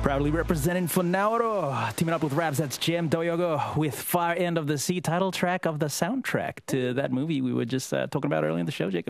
Proudly representing for Nauru, teaming up with Raps, that's Jam Doyogo with Far End of the Sea, title track of the soundtrack to that movie we were just talking about earlier in the show, Jacob.